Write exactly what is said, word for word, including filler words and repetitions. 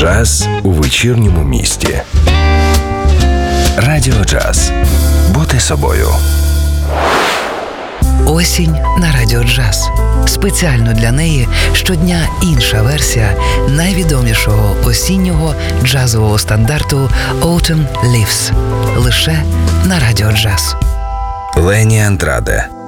Джаз у вечірньому місті. Радіо Джаз. Бути собою. Осінь на Радіо Джаз. Спеціально для неї щодня інша версія найвідомішого осіннього джазового стандарту Autumn Leaves. Лише на Радіо Джаз. Лені Андраде.